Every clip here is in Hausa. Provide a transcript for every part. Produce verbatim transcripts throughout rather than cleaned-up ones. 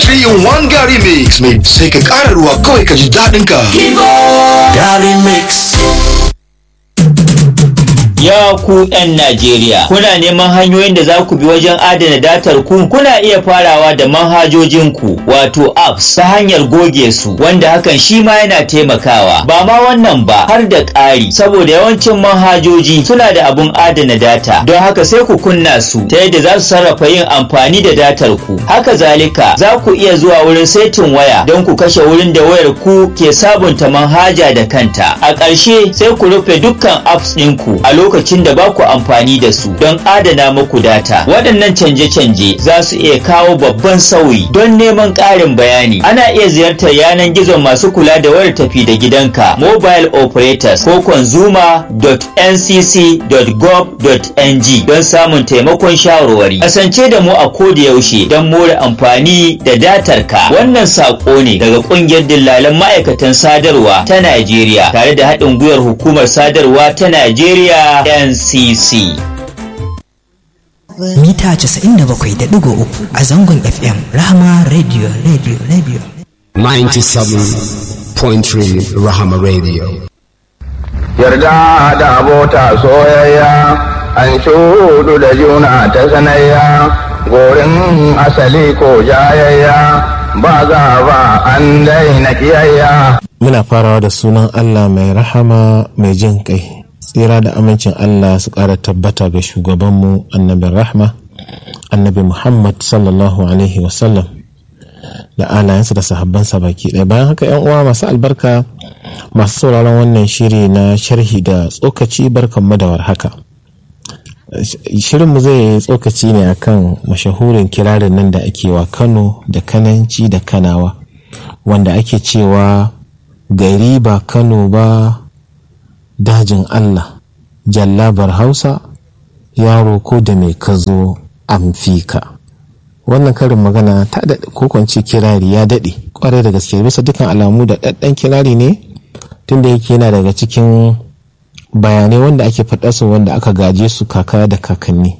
three in one Gary Mix mai sai ka ƙara ruwa kawai ka ji daɗin ka. Gary Mix. Ya ku 'yan Najeriya, kuna neman hanyoyin da za ku bi wajen adana datar ku? Kuna iya farawa da manhajojin ku, wato apps, ta hanyar goge su, wanda hakan shi ma yana taimakawa. Ba ma wannan ba, har da ƙari, saboda yawancin manhajoji suna da abun adana data, don haka sai ku kunna su ta yadda za su sarrafa yin amfani da datar ku. Haka zalika, za ku iya zuwa wurin saitin waya don ku kashe wurin da wayar ku ke sabunta manhaja da kanta. A ƙarshe, sai ku rufe dukkan apps ɗinku a lokacin lokacin da ba ku amfani da su don adana muku data. Waɗannan canje-canje za su iya kawo babban sauyi. Don neman ƙarin bayani, ana iya ziyartar yanar gizon masu kula da wayar tafi da gidanka mobile operators ko consumer dot n c c dot gov dot n g don samun taimakon shawarwari. Kasance da mu a koda yaushe don more amfani da datar ka. Wannan saƙo ne daga ƙungiyar dillalan ma'aikatan sadarwa ta Najeriya tare da haɗin gwiwar hukumar sadarwa ta Najeriya N C C. Mita casa'in da bakwai da ɗigo uku a zangon F M Rahama Radio Radio Radio. ninety-seven point three Rahama Radio. Yarda da abota soyayya, an shudu da juna ta sanayya, gorin asali ko jayayya, ba za ba an daina kiyayya. Muna farawa da sunan Allah mai rahama mai jin kai. Tsira da amincin Allah su ƙara tabbata ga shugabanmu annabin rahma annabi Muhammad sallallahu alaihi wasallam da alayensa da sahabbansa baki ɗaya. Bayan haka yan uwa masu albarka masu sauraron wannan shiri na sharhi da tsokaci, barkanmu da warhaka. Shirinmu zai tsokaci ne akan mashahurin kirarin nan da ake wa Kano da Kananci da Kanawa, wanda ake cewa gari ba Kano ba dajin Allah, jallabar Hausa, yaro ko da mai kazo amfika. Wannan karin magana ta daɗe ko kwanci kirari ya daɗe ƙwarai da gaske, bisa dukkan alamu da ɗaɗɗan kirari ne, tunda yake yana daga cikin bayanai wanda ake faɗa su wanda aka gaje su kaka da kakanni.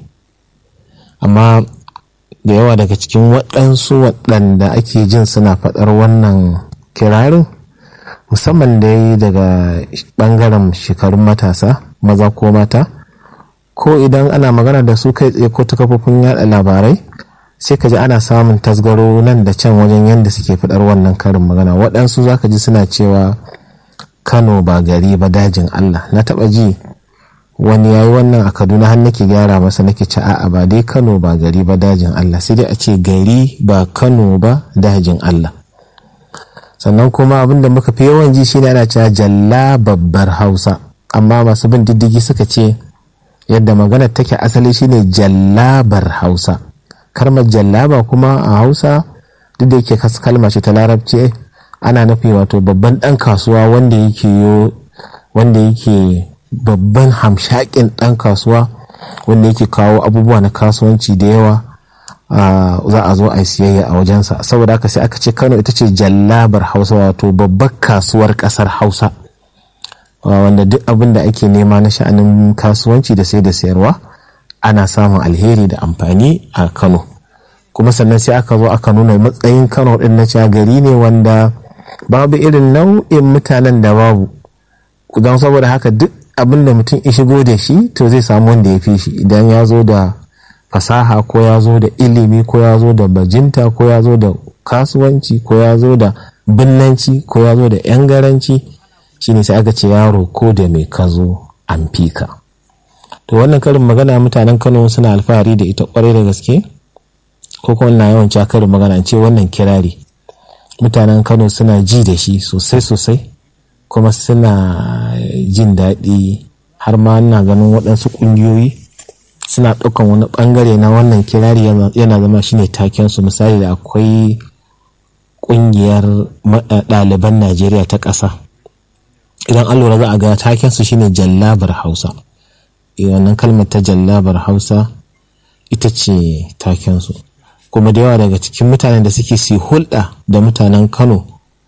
Amma da yawa daga cikin waɗansu waɗanda ake jin suna faɗar wannan kirarin, musamman da yi daga bangaren shekarun matasa maza ko mata, ko idan ana magana da su kai tsaye ko ta kafofin yada labarai, sai ka ji ana samun tasgaro nan da can wajen yadda suke fadar wannan karin magana. Waɗansu za ka ji suna cewa Kano ba gari ba dajin Allah. Na taɓa ji wani yayi wannan a Kaduna, har nake gyara masa, nake ci a'a ba dai Kano ba gari ba dajin Allah, sai dai a ce gari ba Kano ba dajin Allah. Sannan kuma abinda muka fi yawan ji shine ana cewa jalla babbar Hausa, amma masu bin diddigi suka ce yadda magana take asali shine jallabar Hausa. Kalmar jallaba kuma a Hausa duk da yake kalma ce ta Larabci, ana nufi wato babban dan kasuwa wanda yake yo wanda yake babban hamshakin dan kasuwa wanda yake kawo abubuwa na kasuwanci da yawa. Uh, za a zo a yi siyayya a wajensa, saboda haka sai aka ce Kano ita ce jallabar Hausa, wato babbar kasuwar kasar Hausa, uh, wanda duk abin da ake nema na sha'anin kasuwanci da sai da sayarwa ana samun alheri da amfani a Kano. Kuma sannan sai aka zo aka nuna matsayin Kano din na cewa gari ne wanda babu irin nau'in mutanen da babu, don saboda haka duk abin da mutum ya shigo da shi to zai samu wanda ya fi shi, idan ya zo da fasaha ko ya zo da ilimi ko ya zo da bajinta ko ya zo da kasuwanci ko ya zo da binnanci ko ya zo da yan garanci, shine sai aka ce yaro ko da mai kazo an fika. To wannan karin magana mutanen Kano suna alfahari da ita kwarai da gaske, ko kuma na yawan cewa karin magana ce wannan kirari mutanen Kano suna ji da shi sosai sosai, kuma suna jin daɗi, har ma ina ganin waɗansu ƙungiyoyi suna ɗaukan wani ɓangare na wannan kirari yana zama shine takensu. Misali da akwai ƙungiyar ɗaliban Najeriya ta ƙasa, idan an lura za a ga takensu shine jallabar Hausa. Wannan kalmar ta jallabar Hausa ita ce takensu. Kuma da yawa daga cikin mutanen da suke su hulɗa da mutanen Kano,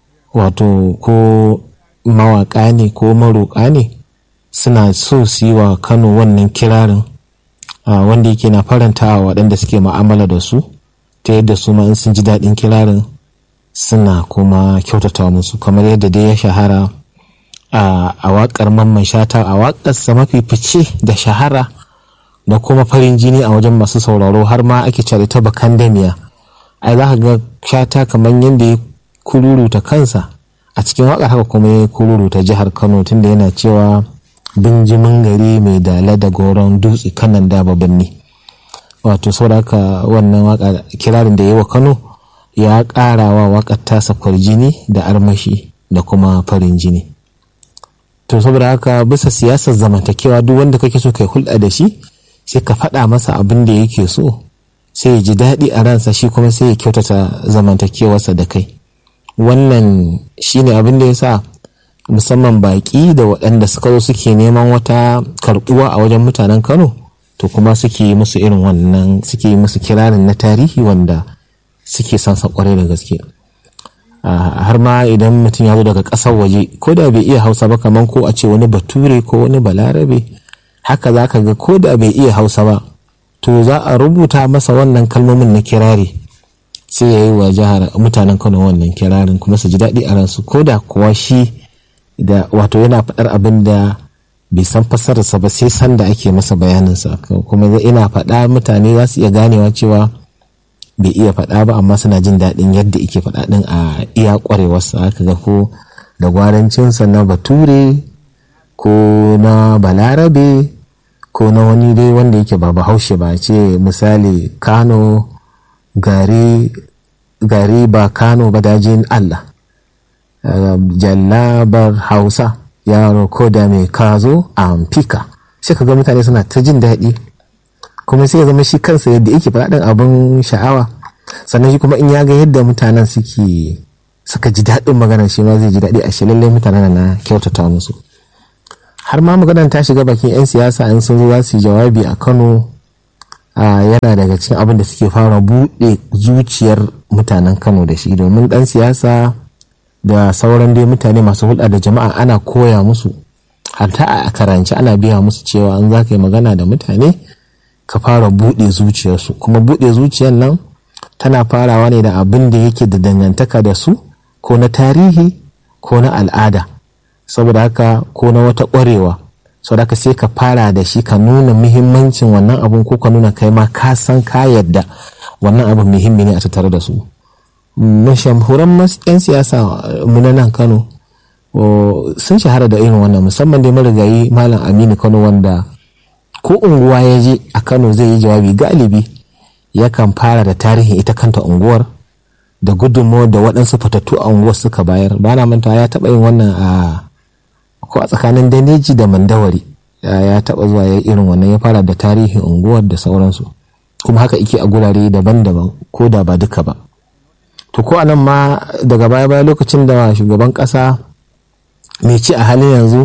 wato ko mawaƙa ne ko maroƙa ne, suna so su yi wa Kano wannan kirarin, Uh, wanda yake na faranta wa waɗanda suke ma'amala da su, ta yadda su ma in sun ji daɗin kirarin suna kuma kyautata musu, kamar yadda dai ya shahara a waƙar Mamman Shata, a waƙarsa mafi fice da shahara da kuma farin jini a wajen masu sauraro, har ma ake cire ta bakan damiya. Ai za ka ga Shata kamar yadda ya kururuta kansa a cikin waƙar, haka kuma ya kururuta jihar Kano, tunda yana cewa binjimin gari mai dala da goron dutse kanan da babbanni. Wato saboda haka wannan waƙa kirarin da ya yi wa Kano ya ƙara wa waƙar tasa kwarjini da armashi da kuma farin jini. To saboda haka bisa siyasar zamantakewa, duk wanda kake so kai hulɗa da shi sai ka faɗa masa abin da yake so, sai ya ji daɗi a ransa, shi kuma sai ya kyautata zamantakewarsa da kai. Wannan shine abin da ya sa musamman baƙi da waɗanda suka zo suke neman wata karɓuwa a wajen mutanen Kano, to kuma suke yi musu irin wannan, suke yi musu kirarin na tarihi wanda suke son sa kwarai da gaske. Har ma idan mutum ya zo daga ƙasar waje, ko da bai iya Hausa ba, kamar ko a ce wani bature ko wani balarabe, haka za ka ga ko da bai iya Hausa ba, to za a rubuta masa wannan kalmomin na kirari, sai ya yi wa jihar mutanen Kano wannan kirarin, kuma su ji daɗi a ransu, ko da kuwa shi da wato yana faɗar abin da bai san fassararsa ba sai sanda ake masa bayaninsa, kuma ina faɗa mutane za su iya ganewa cewa bai iya faɗa ba, amma suna jin daɗin yadda ike faɗa ɗin a iya ƙwarewarsa. Haka ga ko da gwarancinsa na bature ko na balarabe ko na wani dai wanda yake ba bahaushe ba, ce misali Kano gari gari ba Kano ba dajin Allah, jallabar Hausa yaro ko da mai kazo amfika, sai ka ga mutane suna ta jin daɗi, kuma sai ya zama shi kansa yadda yake faɗin abin sha'awa, sannan shi kuma in ya ga yadda mutanen suke suka ji daɗin maganar, shi ma zai ji daɗi a shi lallai mutanen na kyautata musu. Har ma maganar ta shiga bakin 'yan siyasa in sun zo za su yi jawabi a Kano, yana daga cikin abin da suke fara buɗe zuciyar mutanen Kano da shi, domin ɗan siyasa da sauran dai mutane masu hulɗa da jama'a ana koya musu, hatta a karanci ana biya musu cewa in za ka yi magana da mutane ka fara buɗe zuciyarsu, kuma buɗe zuciyar nan tana farawa ne da abin da yake da dangantaka da su, ko na tarihi ko na al'ada, saboda haka ko na wata ƙwarewa. Saboda haka sai ka fara da shi, ka nuna muhimmancin wannan abun, ko ka nuna kai ma ka san ka yadda wannan abin muhimmi ne a tattare da su. Mashahuran 'yan siyasa mu na nan Kano sun shahara da irin wannan, musamman dai marigayi Malam Aminu Kano, wanda ko unguwa ya je a Kano zai yi jawabi, galibi yakan fara da tarihin ita kanta unguwar da gudunmawar da waɗansu fitattu a unguwar suka bayar. Ba na manta ya taɓa yin wannan a ko a tsakanin Daneji da Mandawari, ya taɓa zuwa ya irin wannan, ya fara da tarihin unguwar da sauransu, kuma haka ike a gurare daban-daban, ko da ba duka ba. To ko anan ma daga baya-baya, lokacin da shugaban ƙasa mai ci a halin yanzu,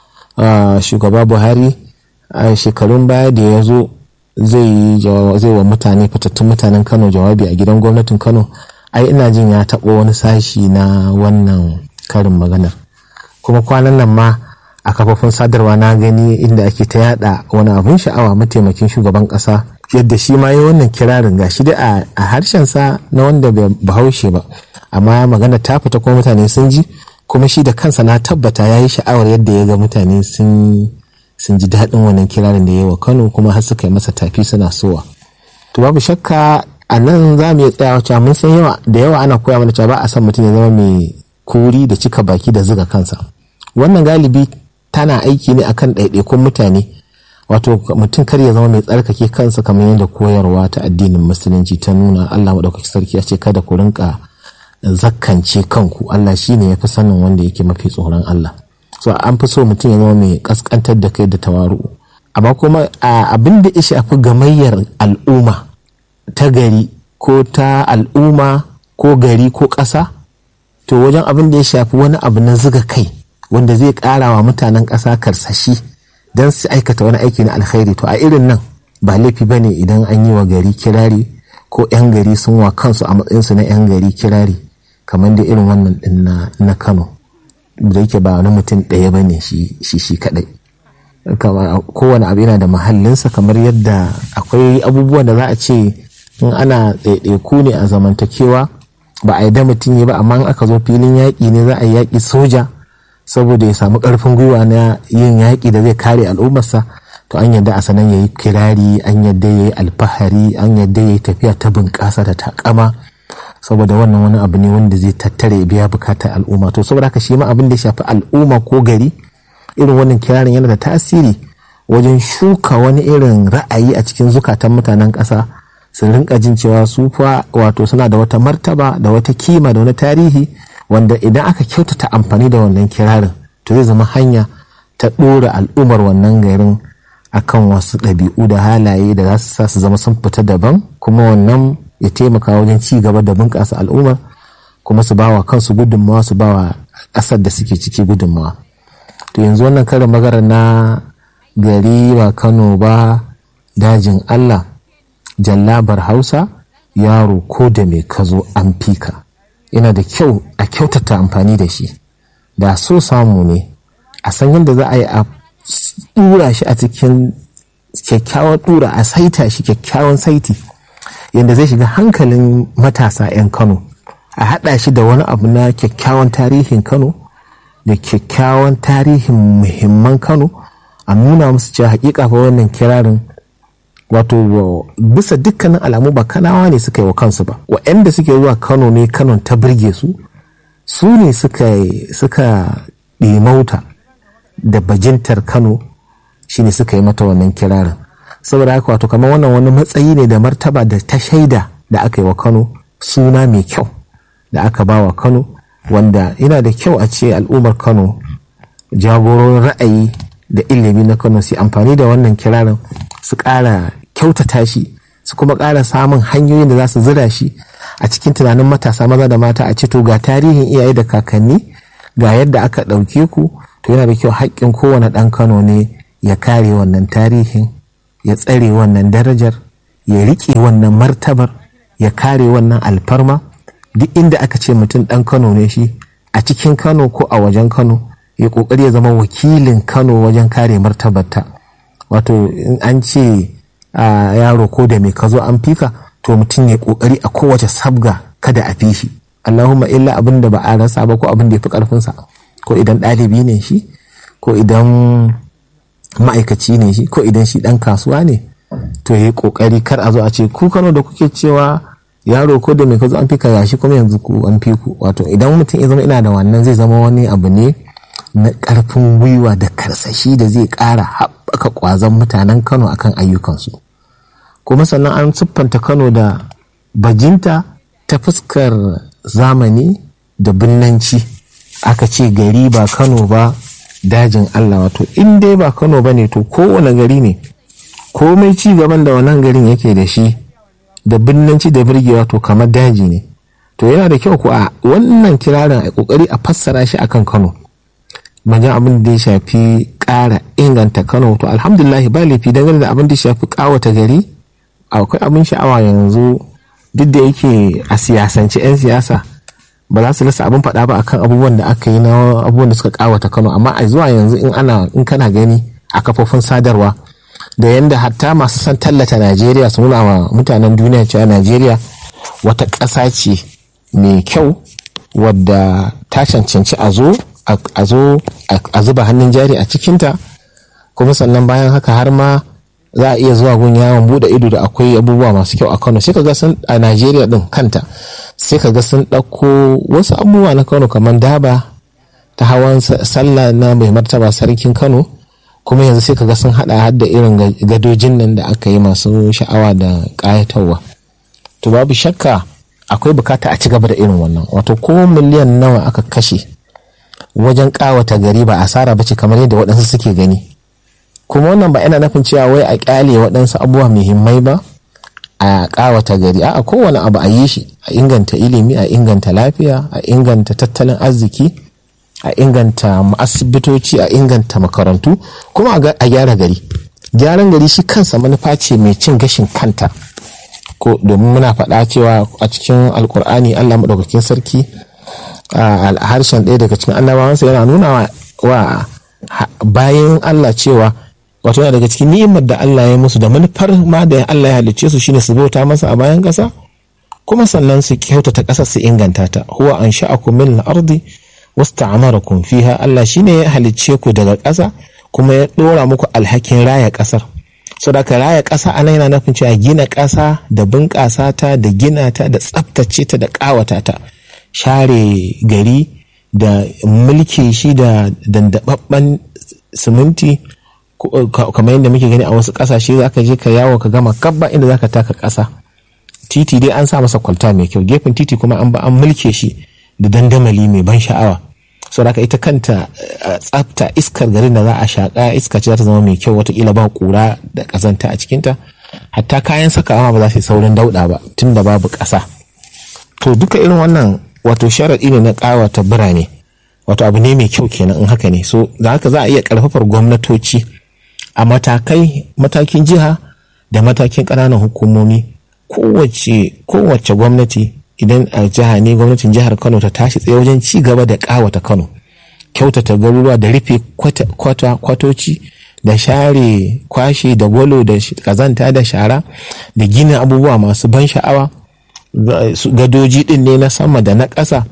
shugaba Buhari, a shekarun baya da ya zo zai wa mutane, fitattun mutanen Kano jawabi a gidan gwamnatin Kano, ai ina jin ya taɓo wani sashi na wannan karin maganar. Kuma kwanan nan ma a kafofin sadarwa na gani inda ake ta yada wani abun sha'awa, mataimakin shugaban ƙasa yadda shi ma yi wannan kirarin, ga shi dai a harshensa na wanda bai bahaushe ba, amma magana ta fita kuma mutane sun ji, kuma shi da kansa na tabbata ya yi sha'awar yadda ya ga mutane sun sun ji daɗin wannan kirarin da ya yi wa Kano, kuma har suka yi masa tafi suna sowa. To babu shakka a nan za mu iya tsayawa cewa mun san yawa da yawa ana koya mana cewa ba a san mutum ya zama mai kuri da cika baki da zuga kansa. Wannan galibi tana aiki ne akan ɗaiɗaikun mutane, wato mutum kar ya zama mai tsarkake kansa, kamar yadda koyarwa ta addinin musulunci ta nuna. Allah maɗaukaki sarki ya ce kada ku rinka zakkance kanku, Allah shine ya fi sanin wanda yake mafi tsoron Allah. So an fi so mutum ya zama mai kaskantar da kai da tawaru. Amma kuma abin da ya shafi gamayyar al'umma ta gari ko ta al'umma ko gari ko ƙasa, to wajen abin da ya shafi wani abu na zuga kai wanda zai ƙara wa mutanen ƙasa karsashi don su aikata wani aiki na alkhairi, to a irin nan ba laifi ba ne idan an yi wa gari kirari, ko 'yan gari sun wa kansu a matsayinsu na 'yan gari kirari, kamar da irin wannan ɗin na Kano, da yake ba wani mutum ɗaya ba ne shi shi kaɗai. Kowane abu yana da mahallinsa, kamar yadda akwai abubuwan da za a ce in ana ɗaiɗaiku ne a zamantakewa ba a yi da mutum yi ba, amma in aka zo filin yaƙi ne za a yi yaƙi soja saboda ya samu ƙarfin gwiwa na yin yaƙi da zai kare al'ummarsa, to an yadda a sanan ya yi kirari, an yadda ya yi alfahari, an yadda ya yi tafiya ta bunƙasa da takama, saboda wannan wani abu ne wanda zai tattare biya bukatar al'umma. To saboda haka shi ma abin da ya shafi al'umma ko gari, irin wannan kirarin yana da tasiri wajen shuka wani irin ra'ayi a cikin zukatan mutanen ƙasa, su rinka jin cewa su fa wato suna da wata martaba da wata kima da wani tarihi, wanda idan aka kyautata amfani da wannan kirarin to zai zama hanya ta ɗora al'ummar wannan garin akan wasu ɗabi'u da halaye da za su sa su zama sun fita daban, kuma wannan ya taimaka wajen ci gaba da bunƙasa al'ummar, kuma su bawa kansu gudunmawa, su bawa ƙasar da suke ciki gudunmawa. To yanzu wannan karin magana na gari ba Kano ba dajin Allah, jallabar Hausa, yaro ko da mai kazo an fika, yana da kyau a kyautata amfani da shi. Da so samu ne a san yadda za a yi a dura shi a cikin kyakkyawan dura, a saita shi kyakkyawan saiti yadda zai shiga hankalin matasa 'yan Kano, a haɗa shi da wani abu na kyakkyawan tarihin Kano da kyakkyawan tarihin muhimman Kano, a nuna musu cewa hakika fa wannan kirarin wato bisa dukkanin alamu ba Kanawa ne suka yi wa kansu ba, waɗanda suke zuwa Kano ne Kano ta birge su, su ne suka suka ɗimauta da bajintar Kano, shine suka yi mata wannan kirarin. Saboda haka wato kamar wannan wani matsayi ne da martaba da ta shaida da aka yi wa Kano, suna mai kyau da aka ba wa Kano, wanda yana da kyau a ce al'ummar Kano, jagororin ra'ayi da ilimi na Kano su amfani da wannan kirarin, su ƙara kyautata shi, su kuma ƙara samun hanyoyin da za su zira shi a cikin tunanin matasa maza da mata, a ce to ga tarihin iyaye da kakanni, ga yadda aka ɗauke ku. To yana da kyau haƙƙin kowane ɗan Kano ne ya kare wannan tarihin, ya tsare wannan darajar, ya riƙe wannan martabar, ya kare wannan alfarma. Duk inda aka ce mutum ɗan Kano ne shi, a cikin Kano ko a wajen Kano, ya ƙoƙari ya zama wakilin Kano wajen kare martabarta. Wato in an ce a yaro ko da mai kazo an fika, to mutum ya ƙoƙari a kowace sabga kada a fi shi, Allahumma illa abin da ba a rasa ba, ko abin da ya fi ƙarfinsa, ko idan ɗalibi ne shi, ko idan ma'aikaci ne shi, ko idan shi ɗan kasuwa ne, to ya yi ƙoƙari kar a zo a ce ku Kano da kuke cewa yaro ko da mai kazo an fika, yashi kuma yanzu ku an fi ku. Wato idan mutum ya zama ina da wannan, zai zama wani abu ne na ƙarfin gwiwa da karsashi da zai ƙara haɓaka ƙwazon mutanen Kano akan ayyukansu. Kuma sannan an siffanta Kano da bajinta ta fuskar zamani da binnanci, aka ce gari ba Kano ba dajin Allah. Wato in dai ba Kano ba ne, to kowane gari ne, komai ci gaban da wannan garin yake da shi da binnanci da birgewa, to kamar daji ne. To yana da kyau ko a wannan kirarin a kokari a fassara shi akan Kano, majan abin da ya shafi ƙara inganta Kano. To alhamdulillah ba laifi dangane da abin da ya shafi ƙawata gari, akwai abin sha'awa yanzu, duk da yake a siyasance 'yan siyasa ba za su rasa abin faɗa ba akan abubuwan da aka yi na abubuwan da suka ƙawata Kano, amma a zuwa yanzu in ana in kana gani a kafofin sadarwa da yanda hatta masu son tallata Najeriya su nuna wa mutanen duniya cewa Najeriya wata ƙasa ce mai kyau wadda ta cancanci a zo a zo a zuba hannun jari a cikinta, kuma sannan bayan haka har ma za a iya zuwa gun yawon bude ido da akwai abubuwa masu kyau a Kano. Sai kaga sun a Najeriya din kanta, sai kaga sun ɗauko wasu abubuwa na Kano kamar daba ta hawan sallah na mai martaba sarkin Kano, kuma yanzu sai kaga sun hada hadda irin gadojin nan da aka yi masu sha'awa da ƙayatarwa. To babu shakka akwai bukata a ci gaba da irin wannan. Wato ko miliyan nawa aka kashe wajen ƙawata gari ba asara bace kamar yadda waɗansu suke gani. Kuma wannan ba ina nufin cewa wai a ƙyale waɗansu abubuwa muhimmai ba a ƙawata gari, a kowane abu a yi shi, a inganta ilimi, a inganta lafiya, a inganta tattalin arziki, a inganta asibitoci, a inganta makarantu, kuma a gyara gari. Gyaran gari shi kansa manufa ce mai cin gashin kanta, ko domin muna faɗa cewa a cikin alkur'ani Allah maɗaukakin sarki a harshen ɗaya daga cikin annabawansa yana nuna wa bayan Allah cewa wato yana daga cikin ni'imar da Allah ya musu da manufar ma da Allah ya halicce su shine su bauta masa a bayan ƙasa, kuma sannan su kyautata ƙasar su inganta ta. Huwa ansha'akum min al-ardi wasta'amarakum fiha. Allah shine ya halicce ku daga ƙasa kuma ya dora muku alhakin raya ƙasar. So da ka raya ƙasa anan yana nufin cewa gina ƙasa da bunƙasa ta da gina ta da tsaftace ta da ƙawata ta, share gari da mulki shi da dandababban siminti kamar yadda muke gani a wasu ƙasashe. Za ka je ka yawo ka gama kabba inda za ka taka ƙasa. Titi dai an sa masa kwalta mai kyau, gefen titi kuma an ba an mulke shi da dandamali mai ban sha'awa. So da ita kanta tsafta, iskar garin da za a shaƙa iska ce za ta zama mai kyau, watakila ba ƙura da ƙazanta a cikinta. Hatta kayan sakawa ba za su yi saurin dauɗa ba tun da babu ƙasa. To duka irin wannan wato sharaɗi ne na ƙawata birane, wato abu ne mai kyau kenan in haka ne. So da haka za a iya ƙarfafar gwamnatoci a matakai matakin jiha da matakin ƙananan hukumomi. Kowace kowace gwamnati idan a jiha ne, gwamnatin jihar Kano ta tashi tsaye wajen ci gaba da ƙawata Kano, kyautata garuruwa da rufe kwata kwatoci da share kwashe da gwalo da kazanta da shara da gina abubuwa masu ban sha'awa. Gadoji din ne na sama da na ƙasa,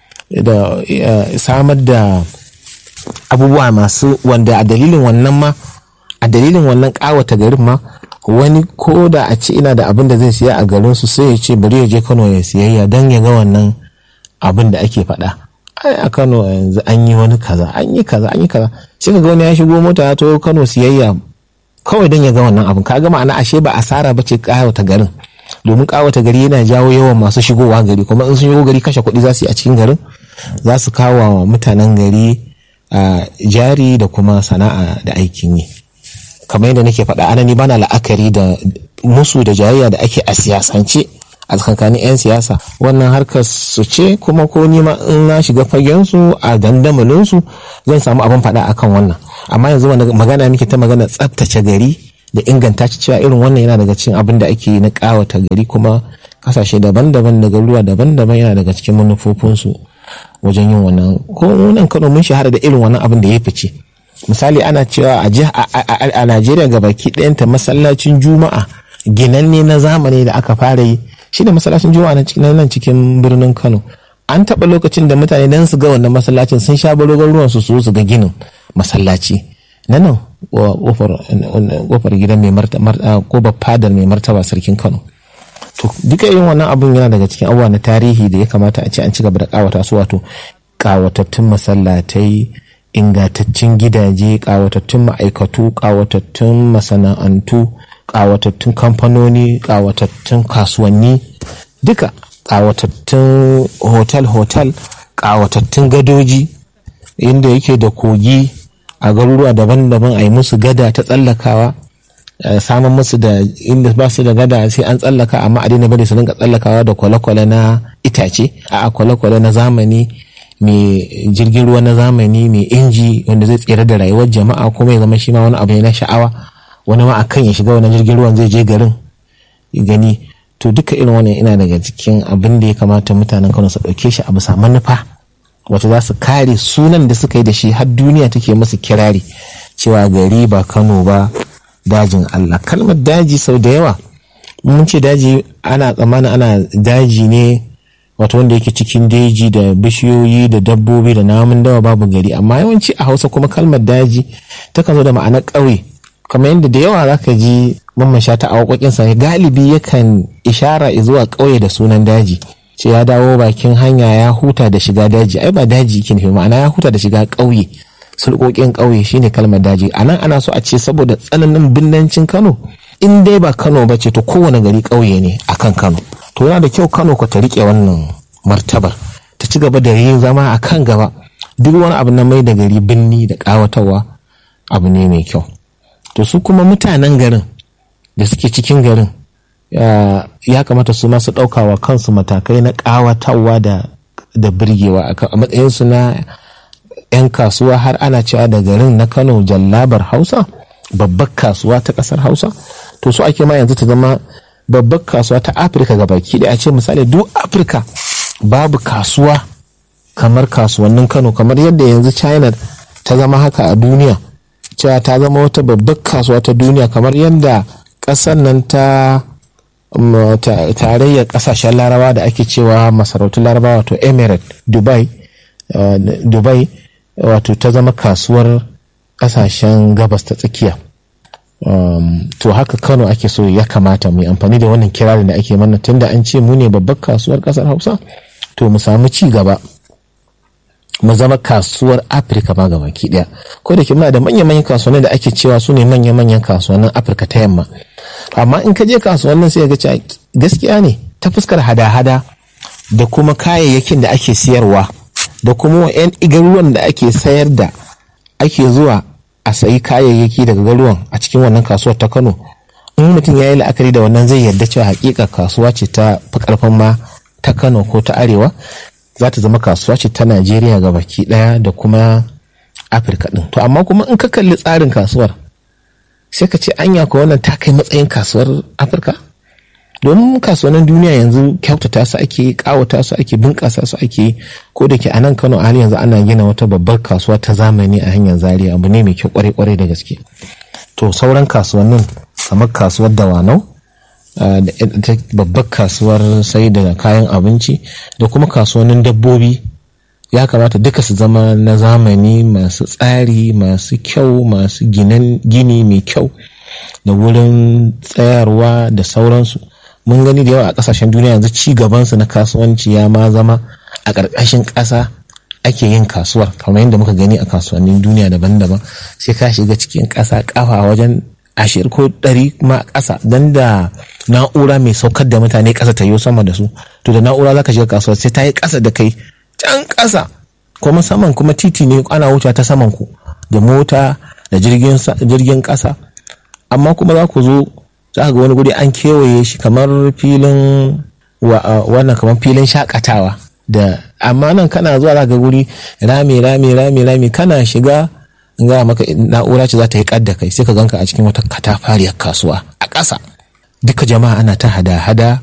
da samar da abubuwa masu wanda a dalilin wannan ma a dalilin wannan ƙawata garin ma wani ko da a ce ina da abin da zai siya a garin su sai ya ce bari ya je Kano ya siyayya don ya ga wannan abin da ake faɗa. Ai a Kano yanzu an yi wani kaza an yi kaza an yi kaza sai ka ga wani ya shigo mota ya to Kano siyayya kawai don ya ga wannan abin. Ka ga ma'ana ashe ba asara ba ce ƙawata garin, domin ƙawata gari yana jawo yawan masu shigowa gari, kuma in sun shigo gari kashe kuɗi za su yi a cikin garin, za su kawo wa mutanen gari a jari da kuma sana'a da aikin yi. Kamar yadda nake faɗa ana ni bana la'akari da musu da jayayya da ake a siyasance a tsakanin 'yan siyasa. Wannan harkar su ce, kuma ko ni ma in na shiga fagen su a dandamalin su zan samu abin faɗa akan wannan. Amma yanzu magana muke ta magana tsaftace gari da inganta shi, cewa irin wannan yana daga cikin abin da ake na ƙawata gari, kuma kasashe daban-daban da garuruwa daban-daban yana daga cikin manufofinsu wajen yin wannan. Ko nan Kano mun shahara da irin wannan abin da ya fice. Misali ana cewa a Najeriya gabaki ɗayanta masallacin Juma'a ginanne na zamani da aka fara yi shi da masallacin Juma'a na nan cikin birnin Kano. An taɓa lokacin da mutane dan su ga wannan masallacin sun sha barogar ruwan su su ga ginin masallaci na nan kofar gidan mai martaba ko fadar mai martaba sarkin Kano. To duka irin wannan abun yana daga cikin abubuwa na tarihi da ya kamata a ce an ci gaba da kawata su, wato kawatattun masallatai, ingantaccen gidaje, kawatattun ma'aikatu, kawatattun masana'antu, kawatattun kamfanoni, kawatattun kasuwanni, duka kawatattun hotel-hotel, kawatattun gadoji inda yake da kogi a garuruwa daban-daban, a yi musu gada ta tsallakawa, samun musu da inda ba su da gada sai an tsallaka, amma a daina bari su rinka tsallakawa da kwale-kwale na itace, a kwale-kwale na zamani, mai jirgin ruwa na zamani mai inji wanda zai tsere da rayuwar jama'a, kuma ya zama shi ma wani abu ne na sha'awa. Wani ma akan ya shiga wani jirgin ruwan zai je garin gani. To duka irin wannan ina daga cikin abin da ya kamata mutanen Kano su ɗauke shi a bisa manufa wacce za su kare sunan da suka yi da shi har duniya take musu kirari cewa gari ba Kano ba dajin Allah. Kalmar daji sau da yawa mun ce daji ana tsammanin ana daji ne wato wanda yake cikin daji da bishiyoyi da dabbobi da namun dawa babu gari, amma yawanci a Hausa kuma kalmar daji takan zo da ma'anar ƙauye, kamar yadda da yawa zaka ji Mamman Shata a waƙoƙinsa galibi yakan ishara zuwa ƙauye da sunan daji, ce ya dawo bakin hanya ya huta da shiga daji. Ai ba daji yake nufi, ma'ana ya huta da shiga ƙauye, sulƙoƙin ƙauye shine kalmar daji. Anan ana so a ce saboda tsananin binnancin Kano, in dai ba Kano ba ce to kowane gari ƙauye ne akan Kano. To yana da kyau Kano ko ta rike wannan martabar, ta ci gaba da yin zama a kan gaba. Duk wani abu na mai da gari binni da ƙawatarwa abu ne mai kyau. To su kuma mutanen garin da suke cikin garin ya kamata su masu ɗaukawa kansu matakai na ƙawatarwa da da birgewa a matsayinsu na 'yan kasuwa. Har ana cewa da garin na Kano jallabar Hausa, babbar kasuwa ta ƙasar Hausa. To su ake ma yanzu ta zama babbar kasuwa ta Afirka gabaki ɗaya. A ce misali duk Afirka babu kasuwa kamar kasuwannin Kano, kamar yadda yanzu China ta zama haka a duniya. cewa ta zama wata babbar kasuwa ta duniya, kamar yadda ƙasar nan ta tarayyar ƙasashen larabawa da ake cewa masarautun larabawa wato emirate dubai dubai wato ta zama kasuwar ƙasashen gabas ta tsakiya. Um, to haka Kano ake so ya kamata mu yi amfani da wannan kirarin da ake mana, tunda an ce mu ne babbar kasuwar kasar Hausa, to mu samu ci gaba mu zama kasuwar Afirka ma gaba ki daya. Ko da ke muna da manya-manyan kasuwanni da ake cewa su ne manya-manyan kasuwannin Afirka ta yamma, amma in ka je kasuwannin sai ga cewa gaskiya ne ta fuskar hada-hada da kuma kayayyakin da ake siyarwa da kuma yan igaruwan da ake sayar da ake zuwa a sayi kayayyaki daga garuwan a cikin wannan kasuwar ta Kano. In mutum ya yi la'akari da wannan zai yarda cewa hakika kasuwa ce ta fi karfin ma ta Kano ko ta Arewa, za ta zama kasuwa ce ta Najeriya ga baki daya da kuma Afirka din. To amma kuma in ka kalli tsarin kasuwar sai ka ce anya ko wannan ta kai matsayin kasuwar Afirka? Domin kasuwannin duniya yanzu kyautata su ake, kawata su ake, bunƙasa su ake. Ko da ke a nan Kano a hali yanzu ana gina wata babbar kasuwa ta zamani a hanyar Zaria, abu ne mai kyau kwarai-kwarai da gaske. To sauran kasuwannin kamar kasuwar Dawanau da babbar kasuwar sai da kayan abinci da kuma kasuwannin dabbobi ya kamata duka su zama na zamani, masu tsari, masu kyau, masu gini mai kyau da wurin tsayarwa da sauransu. Mun gani da yawa a kasashen duniya yanzu ci gabansu na kasuwanci ya ma zama a ƙarƙashin ƙasa ake yin kasuwar, kamar yadda muka gani a kasuwannin duniya daban-daban. Sai ka shiga cikin ƙasa ƙafa wajen ashirin ko ɗari ma ƙasa, don da na'ura mai saukar da mutane ƙasa ta yi sama da su. To da na'ura za ka shiga kasuwar sai ta yi ƙasa da kai can ƙasa, kuma saman kuma titi ne ana wuce ta saman ku da mota da jirgin ƙasa. Amma kuma za ku zo za ga wani guri an kewaye shi kamar filin wannan kamar filin shakatawa da, amma nan kana zuwa za ga guri rami rami rami rami, kana shiga in ga maka na'ura ce za ta yi kadda kai sai ka ganka a cikin wata katafariyar kasuwa a ƙasa. Duka jama'a ana ta hada-hada